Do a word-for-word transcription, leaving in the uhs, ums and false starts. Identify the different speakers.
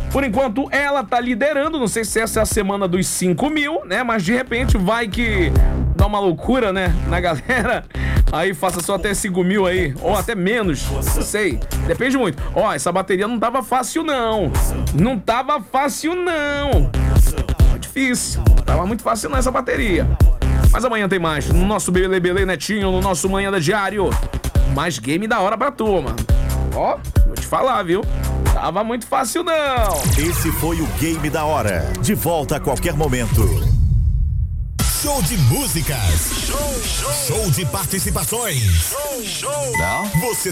Speaker 1: Por enquanto, ela tá liderando. Não sei se essa é a semana dos cinco mil, né? Mas de repente vai que dá uma loucura, né? Na galera. Aí faça só até cinco mil aí. Ou até menos. Não sei. Depende muito. Ó, essa bateria não tava fácil, não. Não tava fácil, não. Foi difícil. Não tava muito fácil, não, essa bateria. Mas amanhã tem mais. No nosso Bele Bele Netinho, no nosso Manhã da Diário. Mais game da hora pra turma. Ó, vou te falar, viu? Tava muito fácil, não.
Speaker 2: Esse foi o Game da Hora. De volta a qualquer momento. Show de músicas. Show, show. Show de participações. Show, show. Não? Você